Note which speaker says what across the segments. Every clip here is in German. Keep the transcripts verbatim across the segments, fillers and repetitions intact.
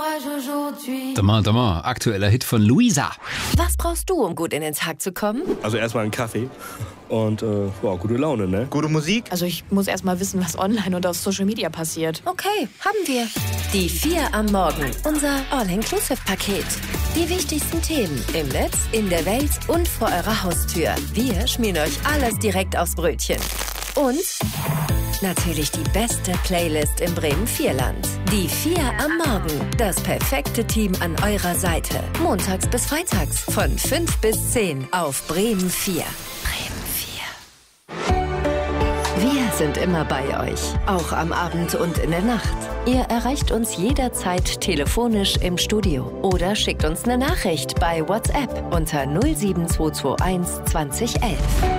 Speaker 1: Dama, Dama, aktueller Hit von Luisa.
Speaker 2: Was brauchst du, um gut in den Tag zu kommen?
Speaker 3: Also erstmal einen Kaffee und äh, wow, gute Laune, ne?
Speaker 4: Gute Musik?
Speaker 5: Also ich muss erstmal wissen, was online und auf Social Media passiert.
Speaker 2: Okay, haben wir. Die vier am Morgen, unser All-Inclusive-Paket. Die wichtigsten Themen im Netz, in der Welt und vor eurer Haustür. Wir schmieren euch alles direkt aufs Brötchen. Und natürlich die beste Playlist im Bremen-Vierland. Die vier am Morgen. Das perfekte Team an eurer Seite. Montags bis freitags von fünf bis zehn auf Bremen vier. Bremen vier. Wir sind immer bei euch. Auch am Abend und in der Nacht. Ihr erreicht uns jederzeit telefonisch im Studio oder schickt uns eine Nachricht bei WhatsApp unter null sieben zwei zwei eins zwanzig elf.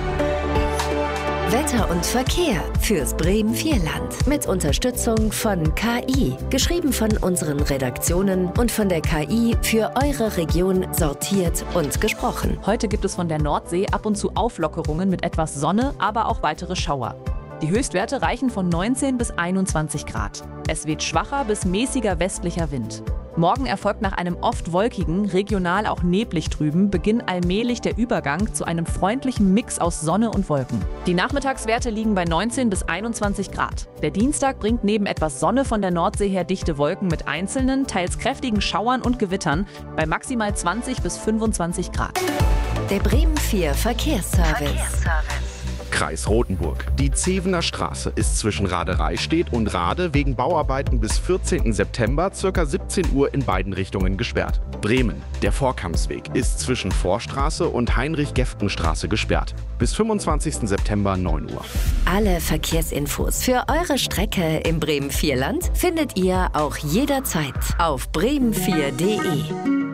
Speaker 2: Wetter und Verkehr fürs Bremen-Vierland mit Unterstützung von K I. Geschrieben von unseren Redaktionen und von der K I für eure Region sortiert und gesprochen.
Speaker 6: Heute gibt es von der Nordsee ab und zu Auflockerungen mit etwas Sonne, aber auch weitere Schauer. Die Höchstwerte reichen von neunzehn bis einundzwanzig Grad. Es weht schwacher bis mäßiger westlicher Wind. Morgen erfolgt nach einem oft wolkigen, regional auch neblig trüben Beginn allmählich der Übergang zu einem freundlichen Mix aus Sonne und Wolken. Die Nachmittagswerte liegen bei neunzehn bis einundzwanzig Grad. Der Dienstag bringt neben etwas Sonne von der Nordsee her dichte Wolken mit einzelnen, teils kräftigen Schauern und Gewittern bei maximal zwanzig bis fünfundzwanzig Grad.
Speaker 2: Der Bremen vier Verkehrsservice. Verkehrsservice.
Speaker 7: Kreis Rothenburg. Die Zevener Straße ist zwischen Radereistedt und Rade wegen Bauarbeiten bis vierzehnten September ca. siebzehn Uhr in beiden Richtungen gesperrt. Bremen. Der Vorkampsweg ist zwischen Vorstraße und Heinrich-Geften-Straße gesperrt. Bis fünfundzwanzigsten September neun Uhr.
Speaker 2: Alle Verkehrsinfos für eure Strecke im Bremen-Vierland findet ihr auch jederzeit auf bremen vier punkt de.